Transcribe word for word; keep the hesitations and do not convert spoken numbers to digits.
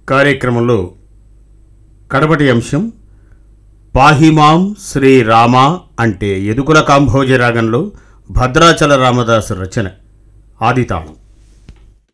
కార్యక్రమంలో కడపటి అంశం పాహిమాం శ్రీరామ అంటే యదుకుల కాంభోజ రాగంలో భద్రాచల రామదాసు రచన ఆదితాళం.